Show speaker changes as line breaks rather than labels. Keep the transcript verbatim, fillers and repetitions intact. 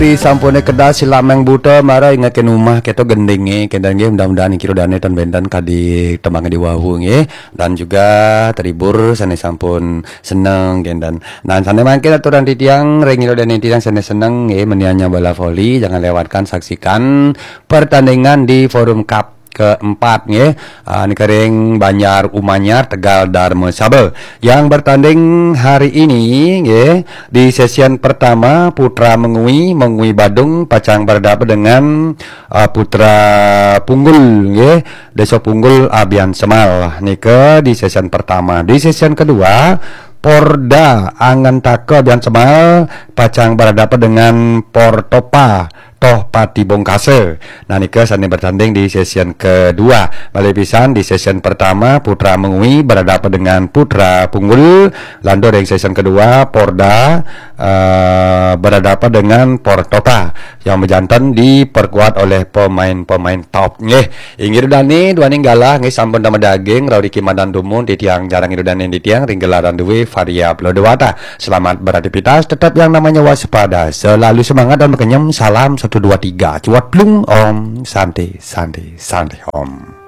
Pi sampune kedah silameng buta mara ingatkeun umah keto gending nge kendan ge mudah-mudahan kiro dane ton benten kadi temang di wawu nge dan juga terhibur sane sampun seneng kendan. Nah sane mangke aturan titiang rengiro dan titiang sane seneng nge menianya bola voli, jangan lewatkan saksikan pertandingan di Forum Cup keempat nge uh, ini kering Banjar Umanyar Tegal Darmo Sabel yang bertanding hari ini nge di sesian pertama Putra Mengui Mengui Badung pacang berhadapan dengan uh, Putra Punggul nge Desa Punggul Abian Semal nike di sesian pertama. Di sesian kedua Porda Angan Take Abian Semal pacang berhadapan dengan Portopa Toh Pati Bongkase. Nah nike sani bertanding di sesian kedua. Balik pisan di sesian pertama Putra Mengui berhadapan dengan Putra Punggul. Lando di sesian kedua Porda uh, berhadapan dengan Portopa yang berjantan diperkuat oleh pemain-pemain top. Nggih, inggir dani dua ninggala nggih sampun damel daging rawi kimadan dumun titiang jarang irudan di tiang ringgelaran duwe variabel dewata. Selamat beraktivitas, tetap yang namanya waspada, selalu semangat dan berkenyam. Salam satu dua tiga cuat plung om santai santai santai om.